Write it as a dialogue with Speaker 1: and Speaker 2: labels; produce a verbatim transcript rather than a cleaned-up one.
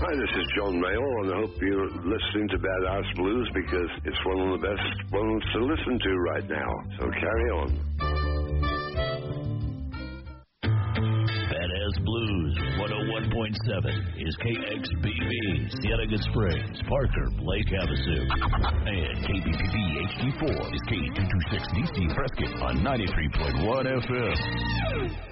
Speaker 1: Hi, this is John Mayall, and I hope you're listening to Badass Blues because it's one of the best ones to listen to right now. So carry on.
Speaker 2: Badass Blues one oh one point seven is K X B B, Cienega Springs, Parker, Lake Havasu. And K B P B H D four is K two twenty-six D C Prescott on ninety-three point one F M.